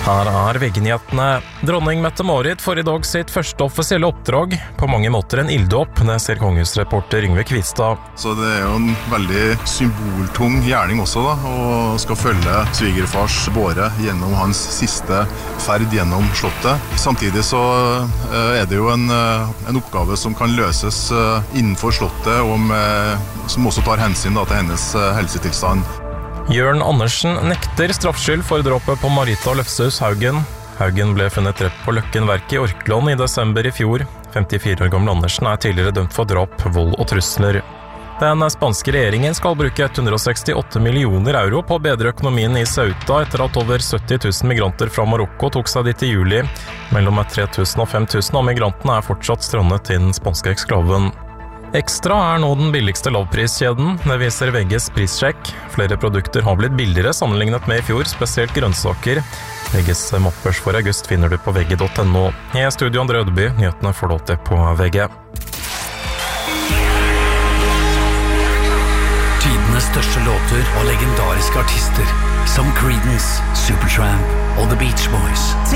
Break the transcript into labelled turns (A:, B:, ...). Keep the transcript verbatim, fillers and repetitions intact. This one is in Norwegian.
A: Her er V G-nyhetene. Dronning Mette-Marit får i dag sitt første offisielle oppdrag. På mange måter en ilddåp, det ser kongehusreporter Yngve Kvistad.
B: Så det er jo en veldig symboltung gjerning også da, og skal følge svigerfars båre gjennom hans siste ferd gjennom slottet. Samtidig så er det jo en, en oppgave som kan løses innenfor slottet, og med, som også tar hensyn da, til hennes helsetilstand.
A: Jørn Andersen nekter straffskyld for drapet på Marita Løfshus Haugen. Haugen ble funnet drept på Løkken Verk i Orkland i desember i fjor. femtifire år gamle Andersen er tidligere dømt for drap, vold og trusler. Den spanske regjeringen skal bruke ett hundre sekstiåtte millioner euro på å bedre økonomien i Ceuta etter at over sytti tusen migranter fra Marokko tok seg dit i juli. Mellom tre tusen og fem tusen av migrantene er fortsatt strandet i den spanske eksklaven. Ekstra er nå den billigste lavpriskjeden, det viser V G's prissjekk. Flere produkter har blitt billigere sammenlignet med i fjor, spesielt grønnsaker. V G's mappers for august finner du på V G punktum no. I studio Andre Ødeby, nyhetene får du alltid på V G.
C: Tidenes største låter og legendariske artister, som Creedence, Supertramp og The Beach Boys.